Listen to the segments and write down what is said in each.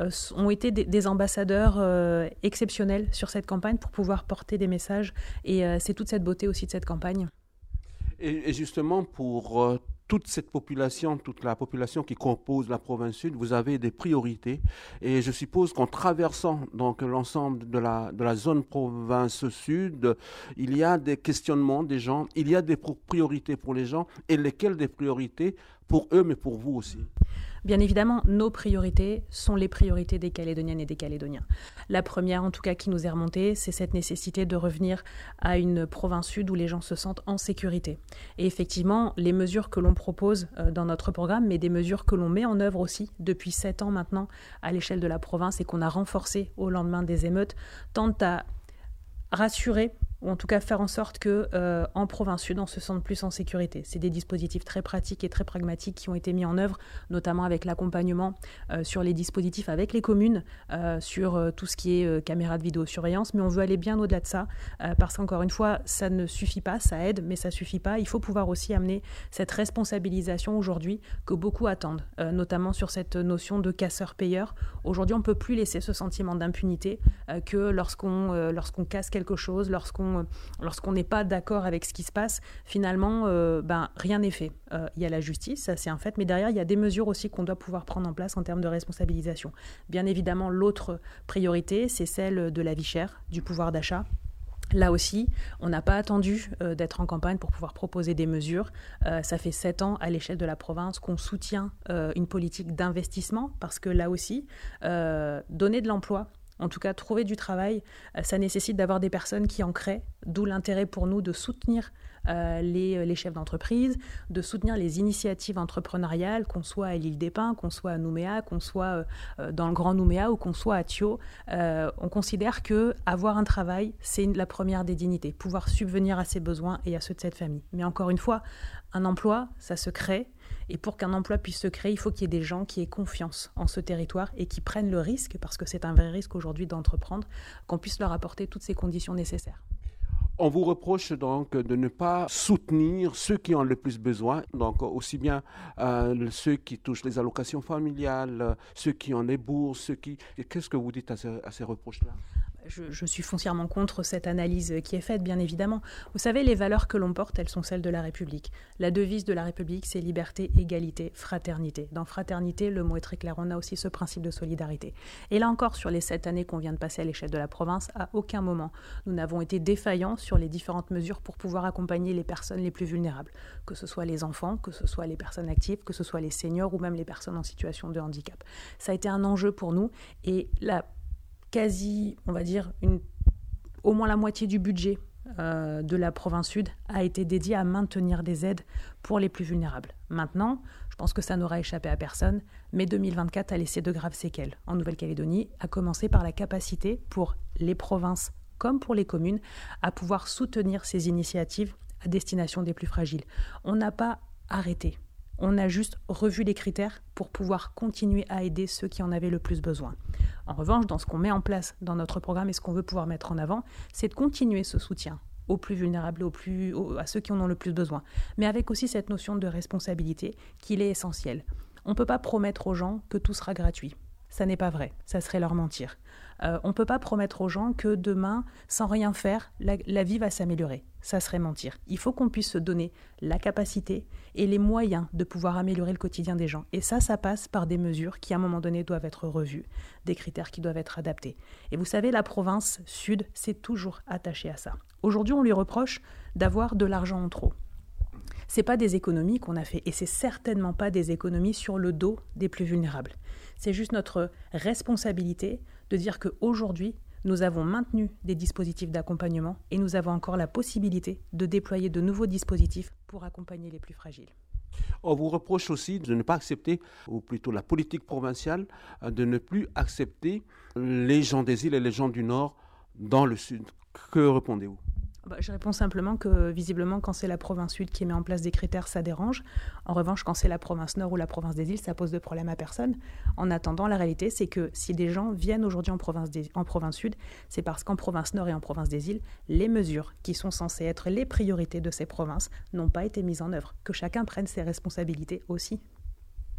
ont été des ambassadeurs exceptionnels sur cette campagne pour pouvoir porter des messages. Et c'est toute cette beauté aussi de cette campagne. Et justement, pour toute cette population, toute la population qui compose la province sud, vous avez des priorités. Et je suppose qu'en traversant donc l'ensemble de la zone province sud, il y a des questionnements des gens, il y a des priorités pour les gens, et lesquelles des priorités pour eux, mais pour vous aussi. Bien évidemment, nos priorités sont les priorités des Calédoniennes et des Calédoniens. La première, en tout cas, qui nous est remontée, c'est cette nécessité de revenir à une province sud où les gens se sentent en sécurité. Et effectivement, les mesures que l'on propose dans notre programme, mais des mesures que l'on met en œuvre aussi depuis 7 ans maintenant à l'échelle de la province et qu'on a renforcées au lendemain des émeutes, tentent à rassurer ou en tout cas faire en sorte qu'en province sud, on se sente plus en sécurité. C'est des dispositifs très pratiques et très pragmatiques qui ont été mis en œuvre, notamment avec l'accompagnement sur les dispositifs avec les communes, sur tout ce qui est caméras de vidéosurveillance, mais on veut aller bien au-delà de ça, parce qu'encore une fois, ça ne suffit pas, ça aide, mais ça ne suffit pas. Il faut pouvoir aussi amener cette responsabilisation aujourd'hui que beaucoup attendent, notamment sur cette notion de casseur-payeur. Aujourd'hui, on ne peut plus laisser ce sentiment d'impunité que lorsqu'on casse quelque chose, lorsqu'on n'est pas d'accord avec ce qui se passe, finalement, rien n'est fait. Il y a la justice, ça c'est un fait, mais derrière, il y a des mesures aussi qu'on doit pouvoir prendre en place en termes de responsabilisation. Bien évidemment, l'autre priorité, c'est celle de la vie chère, du pouvoir d'achat. Là aussi, on n'a pas attendu d'être en campagne pour pouvoir proposer des mesures. Ça fait 7 ans à l'échelle de la province qu'on soutient une politique d'investissement, parce que là aussi, donner de l'emploi, en tout cas, trouver du travail, ça nécessite d'avoir des personnes qui en créent, d'où l'intérêt pour nous de soutenir les chefs d'entreprise, de soutenir les initiatives entrepreneuriales, qu'on soit à l'île des Pins, qu'on soit à Nouméa, qu'on soit dans le Grand Nouméa ou qu'on soit à Thio. On considère qu'avoir un travail, c'est la première des dignités, pouvoir subvenir à ses besoins et à ceux de cette famille. Mais encore une fois, un emploi, ça se crée. Et pour qu'un emploi puisse se créer, il faut qu'il y ait des gens qui aient confiance en ce territoire et qui prennent le risque, parce que c'est un vrai risque aujourd'hui d'entreprendre, qu'on puisse leur apporter toutes ces conditions nécessaires. On vous reproche donc de ne pas soutenir ceux qui ont le plus besoin, donc aussi bien ceux qui touchent les allocations familiales, ceux qui ont les bourses, Qu'est-ce que vous dites à ces reproches-là ? Je suis foncièrement contre cette analyse qui est faite, bien évidemment. Vous savez, les valeurs que l'on porte, elles sont celles de la République. La devise de la République, c'est liberté, égalité, fraternité. Dans fraternité, le mot est très clair, on a aussi ce principe de solidarité. Et là encore, sur les 7 années qu'on vient de passer à l'échelle de la province, à aucun moment, nous n'avons été défaillants sur les différentes mesures pour pouvoir accompagner les personnes les plus vulnérables, que ce soit les enfants, que ce soit les personnes actives, que ce soit les seniors ou même les personnes en situation de handicap. Ça a été un enjeu pour nous et quasi, on va dire, au moins la moitié du budget de la province sud a été dédié à maintenir des aides pour les plus vulnérables. Maintenant, je pense que ça n'aura échappé à personne, mais 2024 a laissé de graves séquelles en Nouvelle-Calédonie, à commencer par la capacité pour les provinces comme pour les communes à pouvoir soutenir ces initiatives à destination des plus fragiles. On n'a pas arrêté. On a juste revu les critères pour pouvoir continuer à aider ceux qui en avaient le plus besoin. En revanche, dans ce qu'on met en place dans notre programme et ce qu'on veut pouvoir mettre en avant, c'est de continuer ce soutien aux plus vulnérables, à ceux qui en ont le plus besoin. Mais avec aussi cette notion de responsabilité qu'il est essentiel. On ne peut pas promettre aux gens que tout sera gratuit. Ça n'est pas vrai, ça serait leur mentir. On ne peut pas promettre aux gens que demain, sans rien faire, la vie va s'améliorer. Ça serait mentir. Il faut qu'on puisse se donner la capacité et les moyens de pouvoir améliorer le quotidien des gens. Et ça passe par des mesures qui, à un moment donné, doivent être revues, des critères qui doivent être adaptés. Et vous savez, la province sud s'est toujours attachée à ça. Aujourd'hui, on lui reproche d'avoir de l'argent en trop. Ce n'est pas des économies qu'on a fait et c'est certainement pas des économies sur le dos des plus vulnérables. C'est juste notre responsabilité de dire qu'aujourd'hui, nous avons maintenu des dispositifs d'accompagnement et nous avons encore la possibilité de déployer de nouveaux dispositifs pour accompagner les plus fragiles. On vous reproche aussi de ne pas accepter, ou plutôt la politique provinciale, de ne plus accepter les gens des îles et les gens du Nord dans le Sud. Que répondez-vous ? Je réponds simplement que, visiblement, quand c'est la province sud qui met en place des critères, ça dérange. En revanche, quand c'est la province nord ou la province des îles, ça pose de problème à personne. En attendant, la réalité, c'est que si des gens viennent aujourd'hui en province sud, c'est parce qu'en province nord et en province des îles, les mesures qui sont censées être les priorités de ces provinces n'ont pas été mises en œuvre. Que chacun prenne ses responsabilités aussi.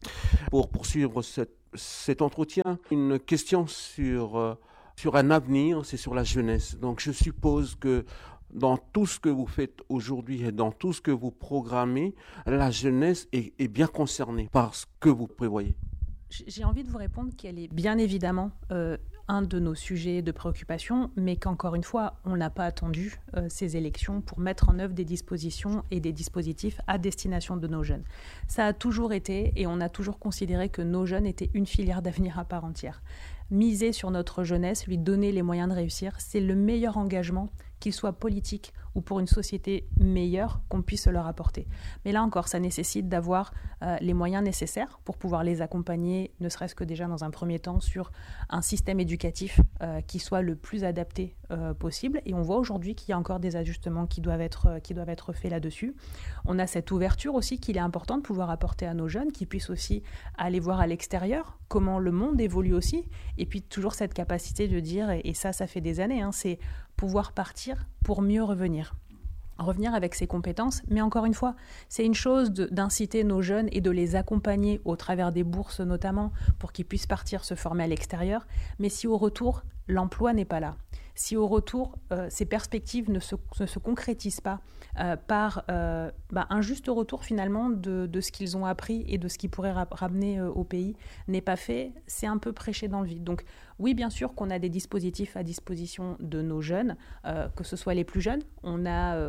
Pour poursuivre cet entretien, une question sur un avenir, c'est sur la jeunesse. Donc je suppose que dans tout ce que vous faites aujourd'hui et dans tout ce que vous programmez, la jeunesse est bien concernée par ce que vous prévoyez. J'ai envie de vous répondre qu'elle est bien évidemment un de nos sujets de préoccupation, mais qu'encore une fois, on n'a pas attendu ces élections pour mettre en œuvre des dispositions et des dispositifs à destination de nos jeunes. Ça a toujours été, et on a toujours considéré que nos jeunes étaient une filière d'avenir à part entière. Miser sur notre jeunesse, lui donner les moyens de réussir, c'est le meilleur engagement, qu'il soit politique ou pour une société meilleure, qu'on puisse leur apporter. Mais là encore, ça nécessite d'avoir les moyens nécessaires pour pouvoir les accompagner, ne serait-ce que déjà dans un premier temps, sur un système éducatif qui soit le plus adapté possible. Et on voit aujourd'hui qu'il y a encore des ajustements qui doivent être faits là-dessus. On a cette ouverture aussi qu'il est important de pouvoir apporter à nos jeunes, qui puissent aussi aller voir à l'extérieur comment le monde évolue aussi. Et puis toujours cette capacité de dire, et ça fait des années, c'est pouvoir partir pour mieux revenir avec ses compétences, mais encore une fois, c'est une chose d'inciter nos jeunes et de les accompagner au travers des bourses notamment pour qu'ils puissent partir se former à l'extérieur, mais si au retour, l'emploi n'est pas là, si au retour, ces perspectives ne se concrétisent pas par un juste retour finalement de ce qu'ils ont appris et de ce qu'ils pourraient ramener au pays n'est pas fait, c'est un peu prêcher dans le vide. Donc oui, bien sûr qu'on a des dispositifs à disposition de nos jeunes, que ce soit les plus jeunes. On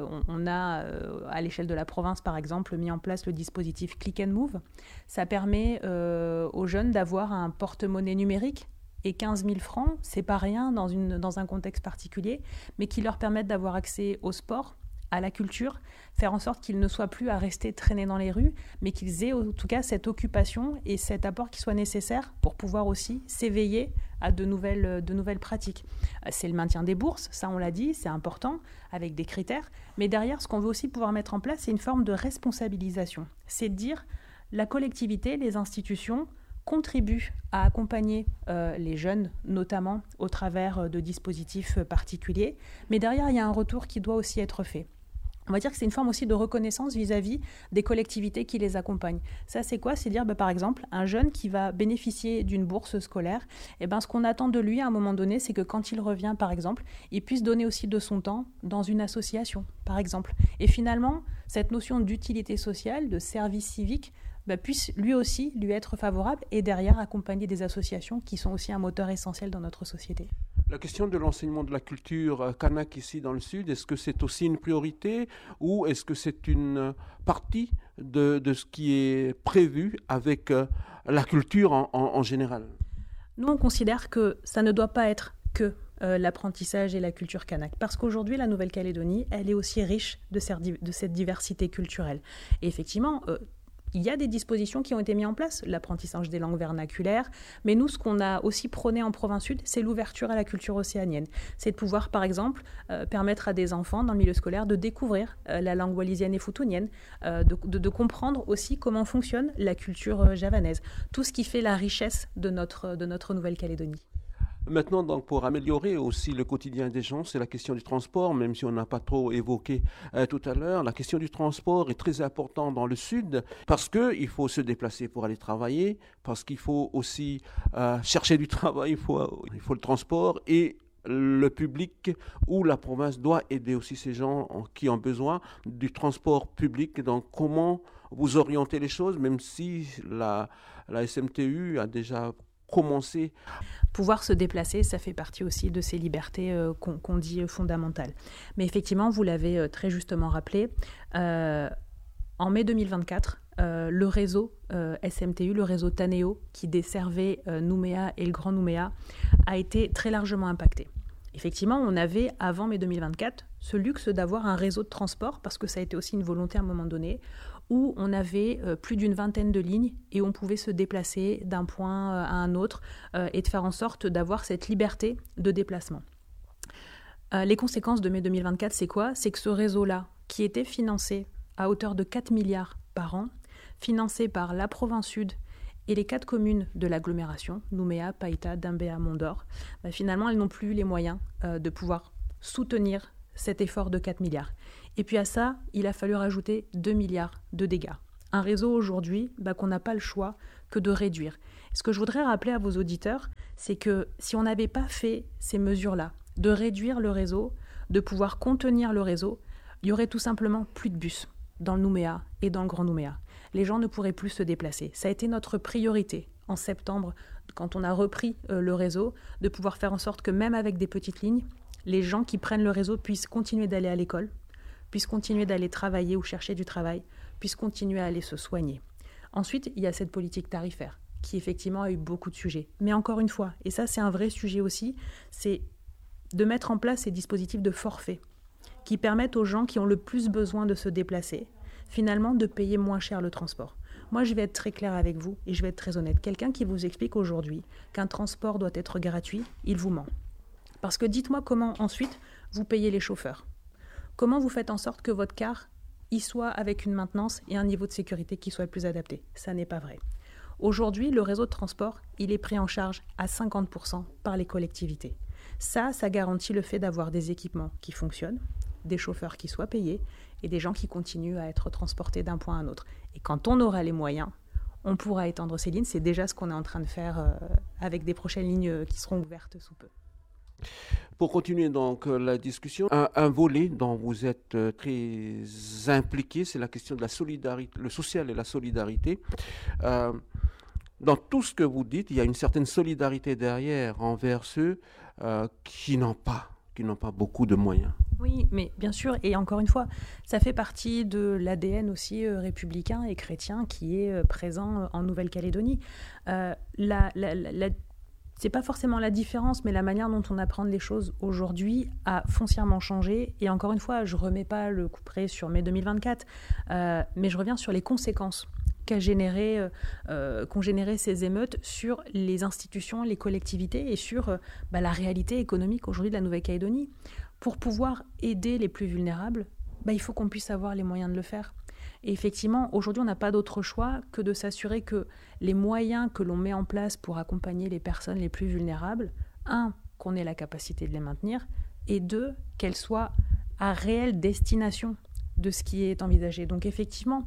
a à l'échelle de la province, par exemple, mis en place le dispositif Click and Move. Ça permet aux jeunes d'avoir un porte-monnaie numérique. Et 15 000 francs, c'est pas rien dans un contexte particulier, mais qui leur permettent d'avoir accès au sport, à la culture, faire en sorte qu'ils ne soient plus à rester traînés dans les rues, mais qu'ils aient en tout cas cette occupation et cet apport qui soit nécessaire pour pouvoir aussi s'éveiller à de nouvelles pratiques. C'est le maintien des bourses, ça on l'a dit, c'est important, avec des critères, mais derrière, ce qu'on veut aussi pouvoir mettre en place, c'est une forme de responsabilisation. C'est de dire, la collectivité, les institutions, contribue à accompagner les jeunes, notamment au travers de dispositifs particuliers. Mais derrière, il y a un retour qui doit aussi être fait. On va dire que c'est une forme aussi de reconnaissance vis-à-vis des collectivités qui les accompagnent. Ça, c'est quoi ? C'est dire, par exemple, un jeune qui va bénéficier d'une bourse scolaire, ce qu'on attend de lui à un moment donné, c'est que quand il revient, par exemple, il puisse donner aussi de son temps dans une association, par exemple. Et finalement, cette notion d'utilité sociale, de service civique, puisse lui aussi lui être favorable et derrière accompagner des associations qui sont aussi un moteur essentiel dans notre société. La question de l'enseignement de la culture kanak ici dans le Sud, est-ce que c'est aussi une priorité ou est-ce que c'est une partie de ce qui est prévu avec la culture en général ? Nous, on considère que ça ne doit pas être que l'apprentissage et la culture kanak. Parce qu'aujourd'hui, la Nouvelle-Calédonie, elle est aussi riche de cette diversité culturelle. Et effectivement, il y a des dispositions qui ont été mises en place, l'apprentissage des langues vernaculaires, mais nous, ce qu'on a aussi prôné en Province Sud, c'est l'ouverture à la culture océanienne. C'est de pouvoir, par exemple, permettre à des enfants dans le milieu scolaire de découvrir la langue wallisienne et futunienne, de comprendre aussi comment fonctionne la culture javanaise, tout ce qui fait la richesse de notre Nouvelle-Calédonie. Maintenant, donc, pour améliorer aussi le quotidien des gens, c'est la question du transport, même si on n'a pas trop évoqué tout à l'heure. La question du transport est très importante dans le Sud parce qu'il faut se déplacer pour aller travailler, parce qu'il faut aussi chercher du travail, il faut le transport et le public ou la province doit aider aussi ces gens qui ont besoin du transport public. Donc, comment vous orientez les choses, même si la SMTU a déjà commencer. Pouvoir se déplacer, ça fait partie aussi de ces libertés qu'on dit fondamentales. Mais effectivement, vous l'avez très justement rappelé, en mai 2024, le réseau SMTU, le réseau Taneo, qui desservait Nouméa et le Grand Nouméa, a été très largement impacté. Effectivement, on avait, avant mai 2024, ce luxe d'avoir un réseau de transport, parce que ça a été aussi une volonté à un moment donné, où on avait plus d'une vingtaine de lignes et on pouvait se déplacer d'un point à un autre et de faire en sorte d'avoir cette liberté de déplacement. Les conséquences de mai 2024, c'est quoi ? C'est que ce réseau-là, qui était financé à hauteur de 4 milliards par an, financé par la Province Sud et les 4 communes de l'agglomération, Nouméa, Païta, Doumbéa, Mont-d'Or, finalement, elles n'ont plus les moyens de pouvoir soutenir cet effort de 4 milliards. Et puis à ça, il a fallu rajouter 2 milliards de dégâts. Un réseau aujourd'hui qu'on n'a pas le choix que de réduire. Ce que je voudrais rappeler à vos auditeurs, c'est que si on n'avait pas fait ces mesures-là, de réduire le réseau, de pouvoir contenir le réseau, il y aurait tout simplement plus de bus dans le Nouméa et dans le Grand Nouméa. Les gens ne pourraient plus se déplacer. Ça a été notre priorité en septembre, quand on a repris le réseau, de pouvoir faire en sorte que même avec des petites lignes, les gens qui prennent le réseau puissent continuer d'aller à l'école, puissent continuer d'aller travailler ou chercher du travail, puissent continuer à aller se soigner. Ensuite, il y a cette politique tarifaire qui effectivement a eu beaucoup de sujets. Mais encore une fois, et ça c'est un vrai sujet aussi, c'est de mettre en place ces dispositifs de forfait qui permettent aux gens qui ont le plus besoin de se déplacer, finalement de payer moins cher le transport. Moi, je vais être très claire avec vous et je vais être très honnête. Quelqu'un qui vous explique aujourd'hui qu'un transport doit être gratuit, il vous ment. Parce que dites-moi comment ensuite vous payez les chauffeurs. Comment vous faites en sorte que votre car y soit avec une maintenance et un niveau de sécurité qui soit plus adapté. Ça n'est pas vrai. Aujourd'hui, le réseau de transport, il est pris en charge à 50% par les collectivités. Ça garantit le fait d'avoir des équipements qui fonctionnent, des chauffeurs qui soient payés et des gens qui continuent à être transportés d'un point à un autre. Et quand on aura les moyens, on pourra étendre ces lignes. C'est déjà ce qu'on est en train de faire avec des prochaines lignes qui seront ouvertes sous peu. Pour continuer donc la discussion, un volet dont vous êtes très impliqué, c'est la question de la solidarité, le social et la solidarité. Dans tout ce que vous dites, il y a une certaine solidarité derrière envers ceux qui n'ont pas beaucoup de moyens. Oui, mais bien sûr, et encore une fois, ça fait partie de l'ADN aussi républicain et chrétien qui est présent en Nouvelle-Calédonie. C'est pas forcément la différence, mais la manière dont on apprend les choses aujourd'hui a foncièrement changé. Et encore une fois, je remets pas le couperet sur mai 2024, mais je reviens sur les conséquences qu'ont généré ces émeutes sur les institutions, les collectivités et sur la réalité économique aujourd'hui de la Nouvelle-Calédonie. Pour pouvoir aider les plus vulnérables, il faut qu'on puisse avoir les moyens de le faire. Et effectivement, aujourd'hui, on n'a pas d'autre choix que de s'assurer que les moyens que l'on met en place pour accompagner les personnes les plus vulnérables, qu'on ait la capacité de les maintenir, et deux, qu'elles soient à réelle destination de ce qui est envisagé. Donc effectivement,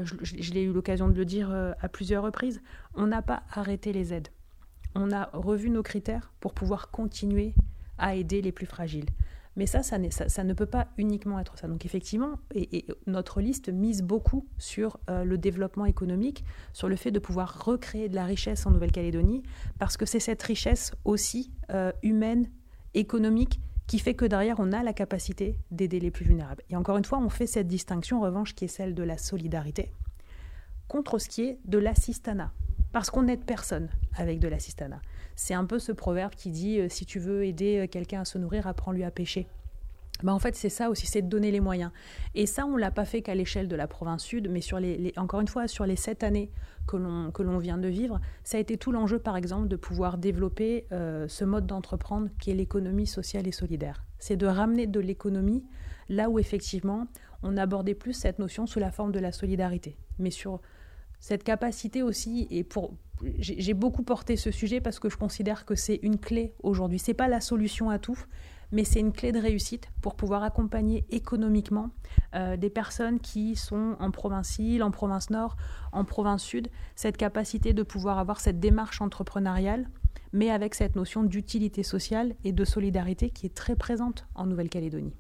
je l'ai eu l'occasion de le dire à plusieurs reprises, on n'a pas arrêté les aides. On a revu nos critères pour pouvoir continuer à aider les plus fragiles. Mais ça ne peut pas uniquement être ça. Donc effectivement, et notre liste mise beaucoup sur le développement économique, sur le fait de pouvoir recréer de la richesse en Nouvelle-Calédonie, parce que c'est cette richesse aussi humaine, économique, qui fait que derrière, on a la capacité d'aider les plus vulnérables. Et encore une fois, on fait cette distinction, en revanche, qui est celle de la solidarité, contre ce qui est de l'assistanat. Parce qu'on n'aide personne avec de l'assistanat. C'est un peu ce proverbe qui dit si tu veux aider quelqu'un à se nourrir, apprends-lui à pêcher. En fait, c'est ça aussi, c'est de donner les moyens. Et ça, on ne l'a pas fait qu'à l'échelle de la province sud, mais encore une fois, sur les 7 années que l'on vient de vivre, ça a été tout l'enjeu, par exemple, de pouvoir développer ce mode d'entreprendre qui est l'économie sociale et solidaire. C'est de ramener de l'économie là où, effectivement, on abordait plus cette notion sous la forme de la solidarité. Mais sur cette capacité aussi, et j'ai beaucoup porté ce sujet parce que je considère que c'est une clé aujourd'hui. Ce n'est pas la solution à tout, mais c'est une clé de réussite pour pouvoir accompagner économiquement des personnes qui sont en province île, en province nord, en province sud, cette capacité de pouvoir avoir cette démarche entrepreneuriale, mais avec cette notion d'utilité sociale et de solidarité qui est très présente en Nouvelle-Calédonie.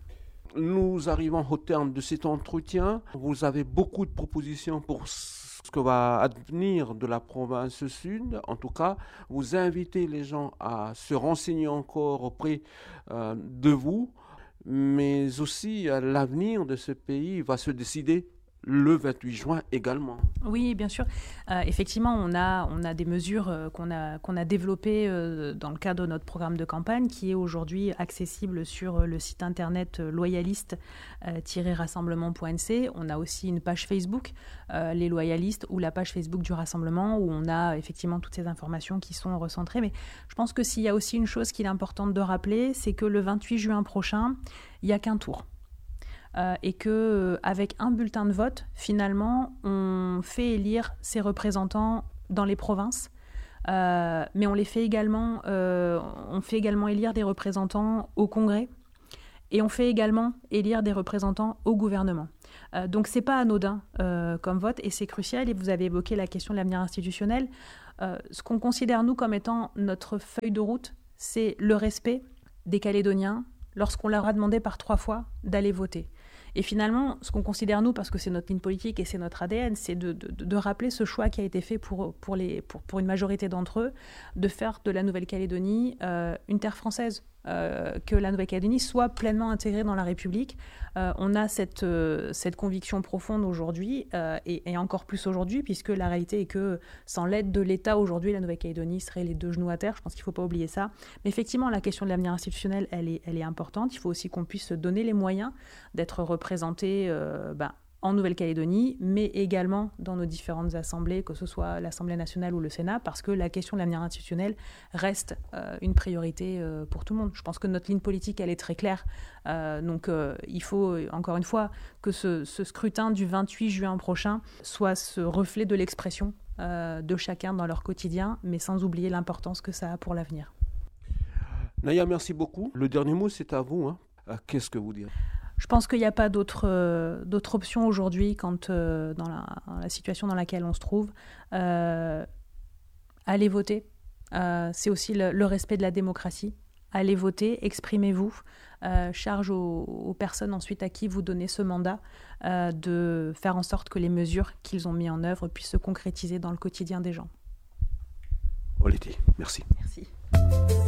Nous arrivons au terme de cet entretien. Vous avez beaucoup de propositions pour ce que va advenir de la province sud. En tout cas, vous invitez les gens à se renseigner encore auprès de vous, mais aussi l'avenir de ce pays va se décider le 28 juin également. Oui, bien sûr. Effectivement, on a des mesures qu'on a développées dans le cadre de notre programme de campagne qui est aujourd'hui accessible sur le site internet loyaliste-rassemblement.nc. On a aussi une page Facebook, les loyalistes, ou la page Facebook du Rassemblement, où on a effectivement toutes ces informations qui sont recentrées. Mais je pense que s'il y a aussi une chose qu'il est importante de rappeler, c'est que le 28 juin prochain, il n'y a qu'un tour. Et qu'avec un bulletin de vote, finalement, on fait élire ses représentants dans les provinces, mais on fait également élire des représentants au Congrès Et on fait également élire des représentants au gouvernement. Donc ce n'est pas anodin comme vote et c'est crucial. Et vous avez évoqué la question de l'avenir institutionnel. Ce qu'on considère, nous, comme étant notre feuille de route, c'est le respect des Calédoniens lorsqu'on leur a demandé par 3 fois d'aller voter. Et finalement, ce qu'on considère, nous, parce que c'est notre ligne politique et c'est notre ADN, c'est de rappeler ce choix qui a été fait pour une majorité d'entre eux, de faire de la Nouvelle-Calédonie une terre française, que la Nouvelle-Calédonie soit pleinement intégrée dans la République. On a cette conviction profonde aujourd'hui, et encore plus aujourd'hui, puisque la réalité est que sans l'aide de l'État, aujourd'hui, la Nouvelle-Calédonie serait les 2 genoux à terre. Je pense qu'il ne faut pas oublier ça. Mais effectivement, la question de l'avenir institutionnel, elle est importante. Il faut aussi qu'on puisse se donner les moyens d'être représentés en Nouvelle-Calédonie, mais également dans nos différentes assemblées, que ce soit l'Assemblée nationale ou le Sénat, parce que la question de l'avenir institutionnel reste une priorité pour tout le monde. Je pense que notre ligne politique, elle est très claire. Donc il faut, encore une fois, que ce scrutin du 28 juin prochain soit ce reflet de l'expression de chacun dans leur quotidien, mais sans oublier l'importance que ça a pour l'avenir. Naya, merci beaucoup. Le dernier mot, c'est à vous. Qu'est-ce que vous direz ? Je pense qu'il n'y a pas d'autre option aujourd'hui quand, dans la situation dans laquelle on se trouve. Allez voter. C'est aussi le respect de la démocratie. Allez voter, exprimez-vous. Charge aux personnes ensuite à qui vous donnez ce mandat de faire en sorte que les mesures qu'ils ont mises en œuvre puissent se concrétiser dans le quotidien des gens. Oleti, merci. Merci.